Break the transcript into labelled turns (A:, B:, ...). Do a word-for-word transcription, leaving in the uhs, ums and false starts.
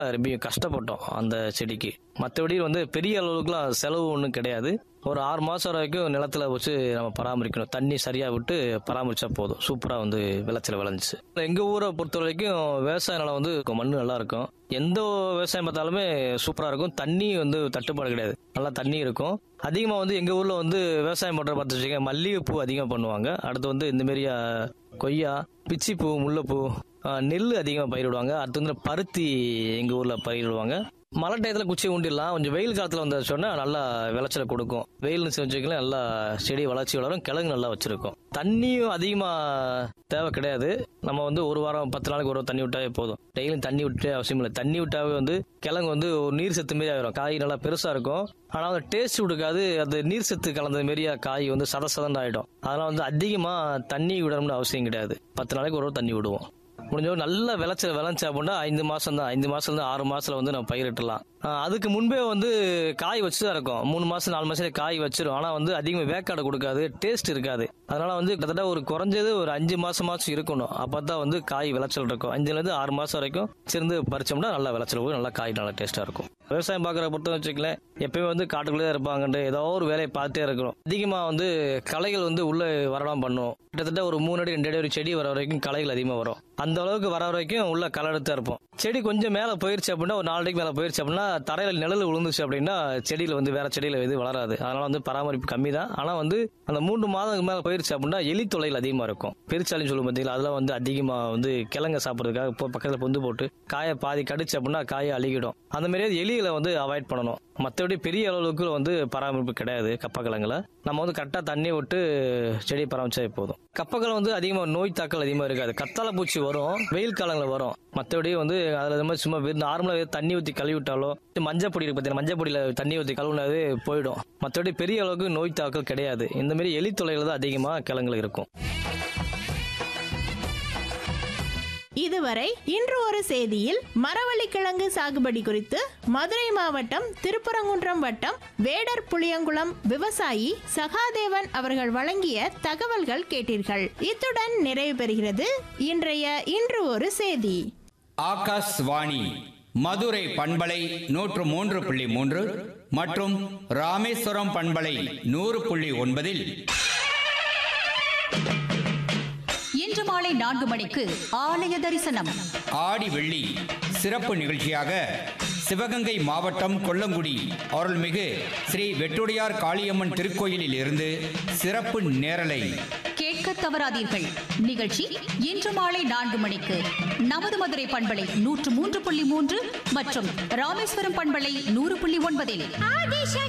A: ரொம்ப கஷ்டப்பட்டோம் அந்த செடிக்கு. மற்றபடி வந்து பெரிய அளவுக்குலாம் செலவு ஒன்றும் கிடையாது. ஒரு ஆறு மாதம் வரைக்கும் நிலத்துல வச்சு நம்ம பராமரிக்கணும். தண்ணி சரியாக விட்டு பராமரித்தா போதும். சூப்பராக வந்து விளைச்சல் விளைஞ்சிச்சு. எங்கள் ஊரை பொறுத்த வரைக்கும் விவசாய நிலம் வந்து மண் நல்லா இருக்கும். எந்த விவசாயம் பார்த்தாலுமே சூப்பராக இருக்கும். தண்ணி வந்து தட்டுப்பாடு கிடையாது. நல்லா தண்ணி இருக்கும். அதிகமாக வந்து எங்கள் ஊரில் வந்து விவசாயம் பண்ணுற பார்த்து வச்சுக்கோங்க, மல்லிகைப்பூ அதிகமாக பண்ணுவாங்க. அடுத்து வந்து இந்தமாரி கொய்யா, பிச்சிப்பூ, முல்லைப்பூ, நெல் அதிகமாக பயிரிடுவாங்க. அடுத்து வந்து பருத்தி எங்கள் ஊரில் பயிரிடுவாங்க. மழை டயத்தில் குச்சி ஊண்டிடலாம். கொஞ்சம் வெயில் காலத்தில் வந்து சொன்னால் நல்லா விளைச்சலை கொடுக்கும். வெயில்னு வச்சுக்கலாம், நல்லா செடி வளர்ச்சி வளரும். கிழங்கு நல்லா வச்சிருக்கும். தண்ணியும் அதிகமாக தேவை கிடையாது. நம்ம வந்து ஒரு வாரம் பத்து நாளைக்கு ஒரு தண்ணி விட்டாவே போதும். டெய்லியும் தண்ணி விட்டு அவசியம் இல்லை. தண்ணி விட்டாவே வந்து கிழங்கு வந்து ஒரு நீர் சத்து மாரி ஆகிடும். காய் நல்லா பெருசாக இருக்கும். ஆனால் வந்து டேஸ்ட் கொடுக்காது. அது நீர் சத்து கலந்த மாரியா காய் வந்து சத சதன்னு ஆகிடும். அதனால் வந்து அதிகமாக தண்ணி விடணும்னு அவசியம் கிடையாது. பத்து நாளைக்கு ஒரு தண்ணி விடுவோம். முடிஞ்ச நல்ல விளைச்சல் விளைஞ்சா அப்படின்னா ஐந்து மாசம் தான் ஐந்து மாசம் தான் ஆறு மாசத்துல வந்து நம்ம பயிரிட்டலாம். அதுக்கு முன்பே வந்து காய் வச்சுதான் இருக்கும். மூணு மாசம் நாலு மாசத்துல காய் வச்சிரும். ஆனா வந்து அதிகமாக வேக்காடை கொடுக்காது, டேஸ்ட் இருக்காது. அதனால வந்து கிட்டத்தட்ட ஒரு குறைஞ்சது ஒரு அஞ்சு மாசமாச்சும் இருக்கணும். அப்பதான் வந்து காய் விளைச்சல் இருக்கும். அஞ்சுல இருந்து ஆறு மாசம் வரைக்கும் சிறந்து பறிச்சோம்னா நல்லா விளைச்சல் போய் நல்லா காய் நல்லா டேஸ்டா இருக்கும். விவசாயம் பார்க்குற பொறுத்த வச்சுக்கல, எப்பயுமே வந்து காட்டுக்குள்ளே இருப்பாங்கன்ட்டு ஏதோ ஒரு வேலையை பார்த்துட்டே இருக்கணும். அதிகமாக வந்து களைகள் வந்து உள்ளே வரலாம் பண்ணும். கிட்டத்தட்ட ஒரு மூணு அடி ரெண்டு அடி ஒரு செடி வர வரைக்கும் களைகள் அதிகமாக வரும். அந்த அளவுக்கு வர வரைக்கும் உள்ள களை எடுத்து இருப்போம். செடி கொஞ்சம் மேலே போயிருச்சு அப்படின்னா, ஒரு நாலு அடிக்கு மேலே போயிருச்சு அப்படின்னா, தரையில் நிழல் விழுந்துச்சு அப்படின்னா செடியில் வந்து வேற செடியில் எது வளராது. அதனால வந்து பராமரிப்பு கம்மி தான். ஆனால் வந்து அந்த மூன்று மாதத்துக்கு மேலே போயிருச்சு அப்படின்னா எலி தொல்லைகள் அதிகமாக இருக்கும். பெருச்சாலின்னு சொல்லும் பார்த்தீங்களா, அதெல்லாம் வந்து அதிகமாக வந்து கிழங்க சாப்பிட்றதுக்காக இப்போ பக்கத்தில் பொந்து போட்டு காயை பாதி கடிச்சு அப்படின்னா காயை அழுகிடும். அந்த மாதிரியே எலிகளை வந்து அவாய்ட் பண்ணணும். மற்றபடி பெரிய அளவுக்கு வந்து பராமரிப்பு கிடையாது. கப்பக்கிழங்குல நம்ம வந்து கரெக்டாக தண்ணி விட்டு செடி பராமரிச்சா போதும். கப்பக்கிழங்கு வந்து அதிகமாக நோய் தாக்கல் அதிகமாக இருக்காது. கத்தாழை பூச்சி வரும், வெயில் காலங்களில் வரும். மற்றபடி வந்து அதில் மாதிரி சும்மா நார்மலாக தண்ணி ஊற்றி கழுவி விட்டாலோ, மஞ்சள் பொடி பார்த்தீங்கன்னா மஞ்சள் பொடியில் தண்ணி ஊற்றி கழுவுனாவே போயிடும். மற்றபடி பெரிய அளவுக்கு நோய் தாக்கல் கிடையாது. இந்த மாதிரி எலி தொல்லைகள் தான் அதிகமாக கிழங்குல இருக்கும்.
B: இதுவரை இன்று ஒரு செய்தியில் மரவள்ளிக்கிழங்கு சாகுபடி குறித்து மதுரை மாவட்டம் திருப்பரங்குன்றம் வட்டம் வேடர் புளியங்குளம் விவசாயி சகாதேவன் அவர்கள் வழங்கிய தகவல்கள் கேட்டீர்கள். இத்துடன் நிறைவு பெறுகிறது இன்றைய இன்று ஒரு செய்தி.
C: ஆகாஷ்வாணி மதுரை பண்பலை நூற்று மூன்று புள்ளி மூன்று மற்றும் ராமேஸ்வரம் பண்பலை நூறு புள்ளி ஒன்பதில்
D: இன்று மாலை நான்கு மணிக்கு ஆலய தரிசனம்.
C: ஆடி வெள்ளி சிறப்பு நிகழ்ச்சியாக சிவகங்கை மாவட்டம் கொல்லங்குடி அருள்மிகு ஸ்ரீ வெட்டுடையார் காளியம்மன் திருக்கோயிலில் இருந்து சிறப்பு நேரலை
D: கேட்க தவறாதீர்கள். நிகழ்ச்சி இன்று மாலை நான்கு மணிக்கு நமது மதுரை பண்பலை நூற்று மூன்று புள்ளி மூன்று மற்றும் ராமேஸ்வரம் பண்பலை நூறு புள்ளி ஒன்பதில்.